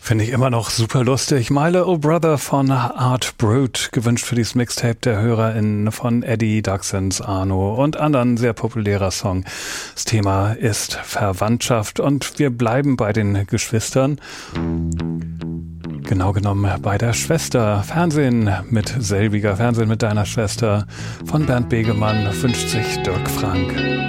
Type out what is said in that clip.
Finde ich immer noch super lustig. Milo Oh Brother von Art Brut, gewünscht für dieses Mixtape der HörerInnen von Eddie, Daxens, Arno und anderen, sehr populärer Song. Das Thema ist Verwandtschaft und wir bleiben bei den Geschwistern. Genau genommen bei der Schwester. Fernsehen mit selbiger, Fernsehen mit deiner Schwester von Bernd Begemann wünscht sich Dirk Frank.